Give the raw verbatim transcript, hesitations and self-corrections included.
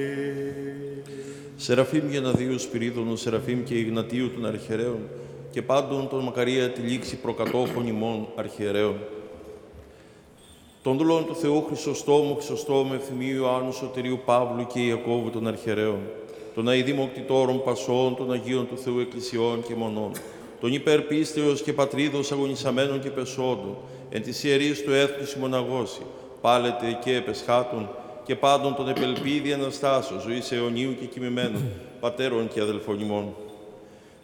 Σεραφείμ Γεναδίου Σπυρίδωνου, Σεραφείμ και Ιγνατίου των Αρχιερέων και πάντων των μακαρία τη λήξη προκατόχων ημών αρχιερέων. Των δούλων του Θεού Χρυσοστόμου, Χρυσοστόμου, Ευθυμίου Ιωάννου, Σωτηρίου Παύλου και Ιακώβου των Αρχιερέων, των αηδημοκτητόρων Πασών, των Αγίων του Θεού Εκκλησιών και Μονών, των υπερπίστεως και πατρίδος αγωνισαμένων και πεσόντων, εν της ιερής του έθνους ημοναγώσει, πάλετε και επεσχάτων, και πάντων των επελπίδη Αναστάσεως, ζωής αιωνίου και κοιμημένων, πατέρων και αδελφών ημών.